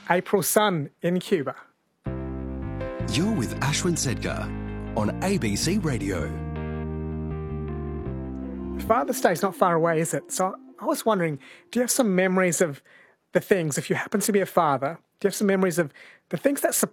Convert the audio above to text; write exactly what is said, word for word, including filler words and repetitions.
April sun in Cuba. You're with Ashwin Sedgar on A B C Radio. Father's Day's not far away, is it? So I was wondering, do you have some memories of the things, if you happen to be a father, do you have some memories of the things that surprised